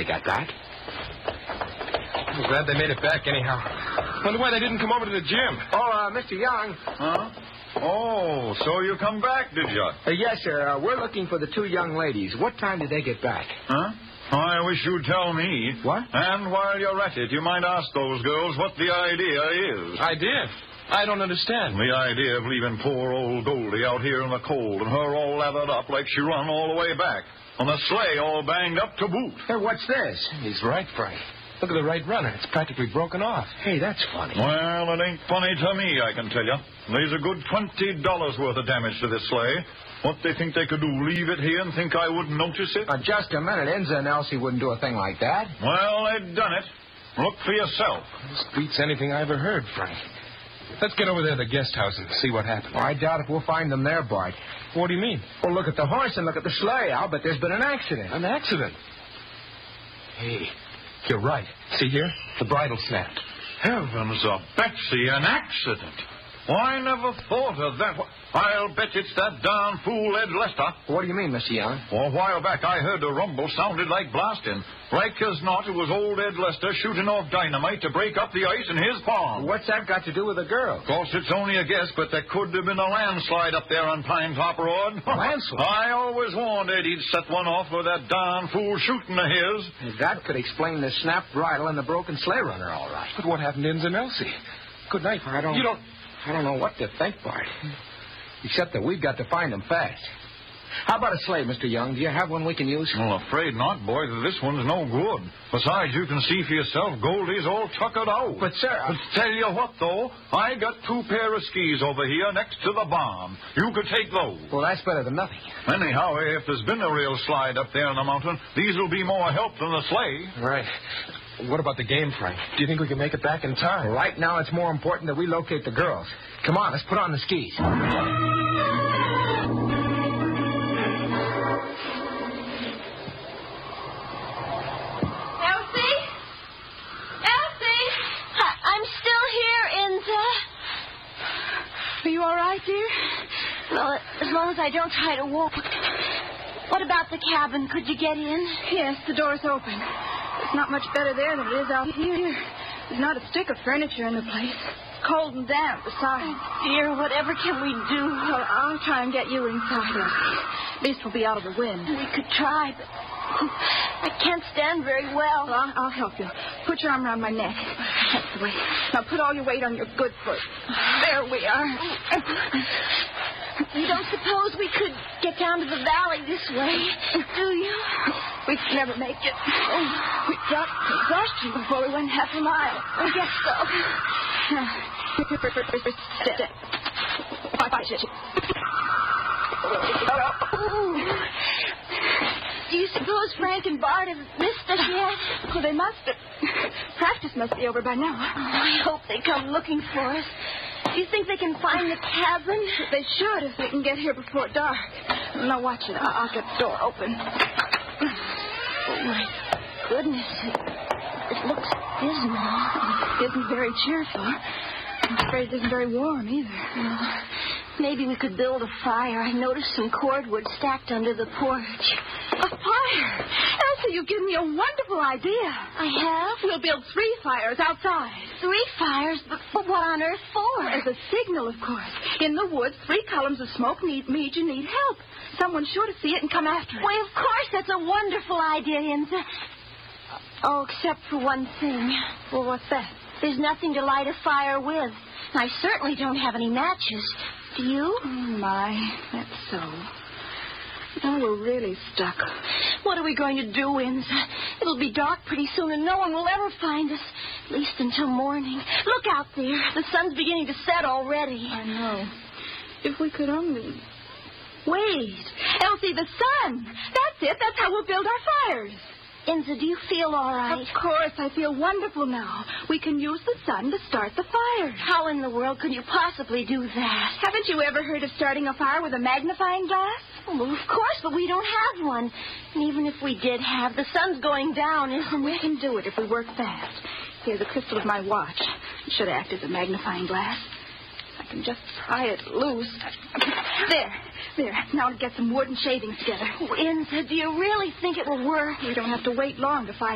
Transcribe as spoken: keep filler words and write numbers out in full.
got back. I'm glad they made it back anyhow. Wonder why they didn't come over to the gym. Oh, uh, Mister Young. Huh? Oh, so you come back, did you? Uh, yes, sir. Uh, we're looking for the two young ladies. What time did they get back? Huh? I wish you'd tell me. What? And while you're at it, you might ask those girls what the idea is. Idea? I don't understand. The idea of leaving poor old Goldie out here in the cold and her all lathered up like she run all the way back. And the sleigh all banged up to boot. Hey, what's this? He's right, Frank. Look at the right runner. It's practically broken off. Hey, that's funny. Well, it ain't funny to me, I can tell you. There's a good twenty dollars worth of damage to this sleigh. What they think they could do, leave it here and think I wouldn't notice it? Uh, just a minute. Enza and Elsie wouldn't do a thing like that. Well, they've done it. Look for yourself. This beats anything I ever heard, Frank. Let's get over there to the guest house and see what happened. Well, I doubt if we'll find them there, Bart. What do you mean? Well, look at the horse and look at the sleigh. I'll bet there's been an accident. An accident? Hey, you're right. See here? The bridle snapped. Heavens of Betsy, an accident. Why, I never thought of that. I'll bet it's that darn fool Ed Lester. What do you mean, Mister Young? Well, a while back I heard a rumble sounded like blasting. Like as not, it was old Ed Lester shooting off dynamite to break up the ice in his pond. What's that got to do with the girl? Of course, it's only a guess, but there could have been a landslide up there on Pine Top Road. Landslide? I always warned Ed he'd set one off with that darn fool shooting of his. That could explain the snapped bridle and the broken sleigh runner, all right. But what happened to Inz and Elsie? Good night. I don't... You don't... I don't know what to think, Bart. Except that we've got to find them fast. How about a sleigh, Mister Young? Do you have one we can use? Well, afraid not, boy. This one's no good. Besides, you can see for yourself, Goldie's all tuckered out. But, sir... I... But tell you what, though, I got two pair of skis over here next to the barn. You could take those. Well, that's better than nothing. Anyhow, if there's been a real slide up there in the mountain, these will be more help than the sleigh. Right. What about the game, Frank? Do you think we can make it back in time? Right now, it's more important that we locate the girls. Come on, let's put on the skis. Are you all right, dear? Well, as long as I don't try to walk. What about the cabin? Could you get in? Yes, the door's open. It's not much better there than it is out here. There's not a stick of furniture in the place. Cold and damp besides. Oh, dear, whatever can we do? Well, I'll try and get you inside, Elsie. At least we'll be out of the wind. We could try, but I can't stand very well. Well, I'll, I'll help you. Put your arm around my neck. That's the way. Now put all your weight on your good foot. There we are. You don't suppose we could get down to the valley this way, do you? We'd never make it. We dropped exhaustion before we went half a mile. I guess so. Do you suppose Frank and Bart have missed us yet? Oh, they must have. Practice must be over by now. Oh, I hope they come looking for us. Do you think they can find the cabin? They should if they can get here before dark. Now, watch it. I'll, I'll get the door open. Oh, my goodness. It, it looks dismal. It isn't very cheerful. I'm afraid it isn't very warm either. Well, maybe we could build a fire. I noticed some cordwood stacked under the porch. A fire? Elsie, you've given me a wonderful idea. I have? We'll build three fires outside. Three fires? But for what on earth for? As a signal, of course. In the woods, three columns of smoke need, means you need help. Someone's sure to see it and come after it. Why, of course, that's a wonderful idea, Inza. Oh, except for one thing. Well, what's that? There's nothing to light a fire with. And I certainly don't have any matches. Do you? Oh, my. That's so. Now we're really stuck. What are we going to do, Inza? It'll be dark pretty soon, and no one will ever find us. At least until morning. Look out there. The sun's beginning to set already. I know. If we could only... Wait. Elsie, the sun. That's it. That's how we'll build our fires. Inza, do you feel all right? Of course. I feel wonderful now. We can use the sun to start the fires. How in the world could you possibly do that? Haven't you ever heard of starting a fire with a magnifying glass? Well, of course, but we don't have one. And even if we did have, the sun's going down, isn't We it? can do it if we work fast. Here's the crystal of my watch. It should act as a magnifying glass. I can just pry it loose. There. There. Now to get some wood and shavings together. Oh, Inza, do you really think it will work? We don't have to wait long to find